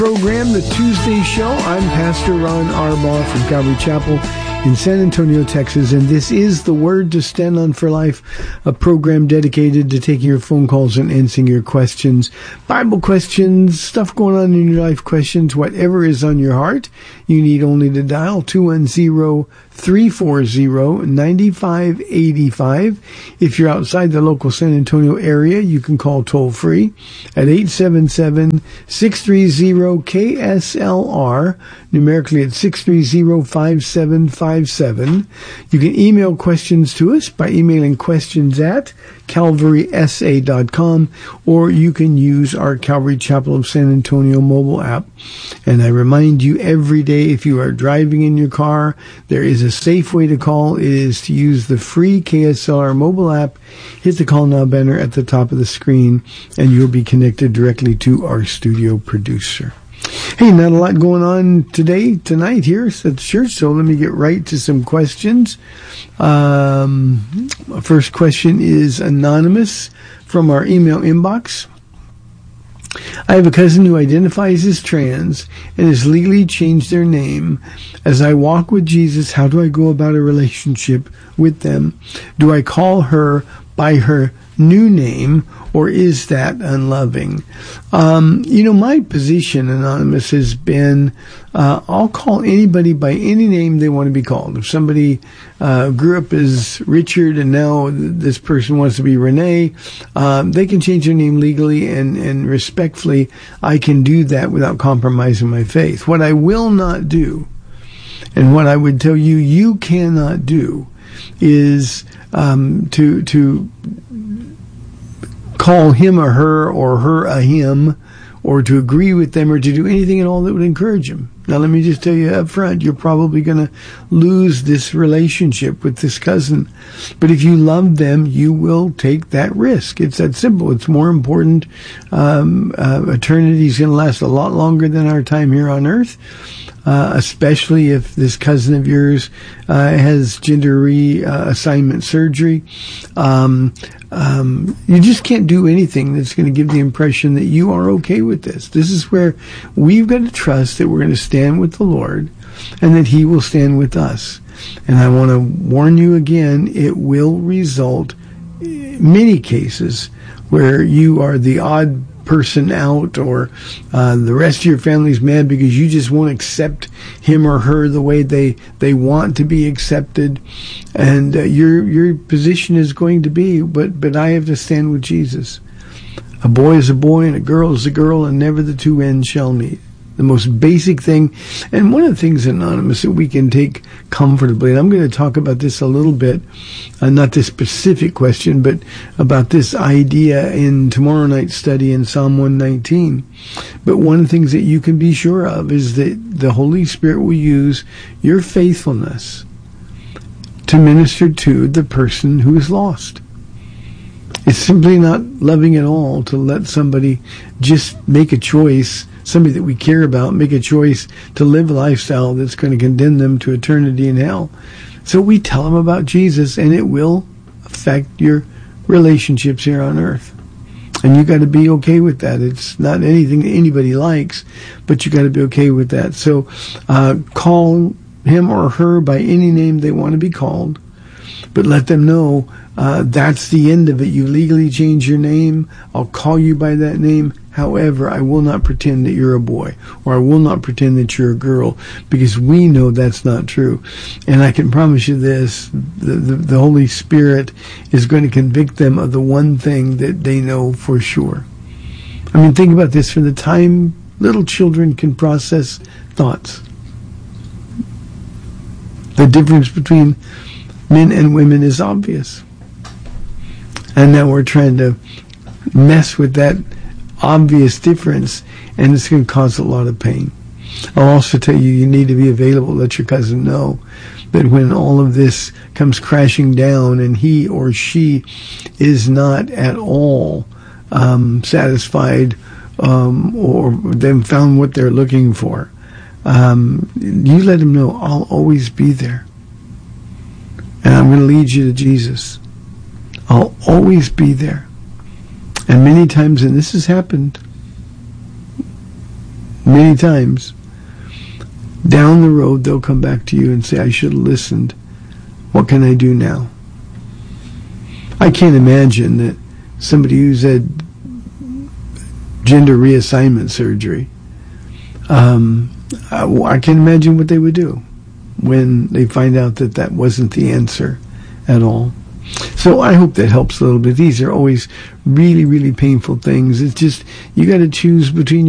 Program, the Tuesday show. I'm Pastor Ron Arbaugh from Calvary Chapel in San Antonio, Texas, and this is the Word to Stand on for Life, a program dedicated to taking your phone calls and answering your questions, Bible questions, stuff going on in your life questions, whatever is on your heart. You need only to dial 210-340-9585. If you're outside the local San Antonio area, you can call toll-free at 877-630-KSLR, numerically at 630-5757. You can email questions to us by emailing questions at calvarysa.com, or you can use our Calvary Chapel of San Antonio mobile app. And I remind you every day, if you are driving in your car, there is a safe way to call. It is to use the free KSLR mobile app. Hit the Call Now banner at the top of the screen, and you'll be connected directly to our studio producer. Hey, not a lot going on tonight here at the church, so let me get right to some questions. First question is anonymous from our email inbox. I have a cousin who identifies as trans and has legally changed their name. As I walk with Jesus, how do I go about a relationship with them? Do I call her by her new name, or is that unloving? My position, Anonymous, has been I'll call anybody by any name they want to be called. If somebody grew up as Richard and now this person wants to be Renee, they can change their name legally, and respectfully, I can do that without compromising my faith. What I will not do, and what I would tell you you cannot do, is to call him a her or her a him, or to agree with them, or to do anything at all that would encourage him. Now, let me just tell you up front, you're probably going to lose this relationship with this cousin. But if you love them, you will take that risk. It's that simple. It's more important. Eternity is going to last a lot longer than our time here on earth. Especially if this cousin of yours has gender reassignment surgery. You just can't do anything that's going to give the impression that you are okay with this. This is where we've got to trust that we're going to stand with the Lord and that He will stand with us. And I want to warn you again, it will result in many cases where you are the odd person out, or the rest of your family's mad because you just won't accept him or her the way they want to be accepted, and your position is going to be, but I have to stand with Jesus. A boy is a boy and a girl is a girl, and never the two ends shall meet. The most basic thing, and one of the things, Anonymous, that we can take comfortably, and I'm going to talk about this a little bit, not this specific question, but about this idea in tomorrow night's study in Psalm 119. But one of the things that you can be sure of is that the Holy Spirit will use your faithfulness to minister to the person who is lost. It's simply not loving at all to let somebody just make a choice, somebody that we care about, make a choice to live a lifestyle that's going to condemn them to eternity in hell. So we tell them about Jesus, and it will affect your relationships here on earth. And you got to be okay with that. It's not anything that anybody likes, but you got to be okay with that. So call him or her by any name they want to be called, but let them know that's the end of it. You legally change your name. I'll call you by that name. However, I will not pretend that you're a boy, or I will not pretend that you're a girl, because we know that's not true. And I can promise you this, the Holy Spirit is going to convict them of the one thing that they know for sure. I mean, think about this. From the time little children can process thoughts, the difference between men and women is obvious. And now we're trying to mess with that obvious difference, and it's going to cause a lot of pain. I'll also tell you, you need to be available. Let your cousin know that when all of this comes crashing down and he or she is not at all satisfied, or they've found what they're looking for, you let them know, I'll always be there. And I'm going to lead you to Jesus. I'll always be there. And many times, and this has happened, many times, down the road they'll come back to you and say, I should have listened. What can I do now? I can't imagine that somebody who's had gender reassignment surgery, I can imagine what they would do when they find out that that wasn't the answer at all. So I hope that helps a little bit. These are always really, really painful things. It's just, you got to choose between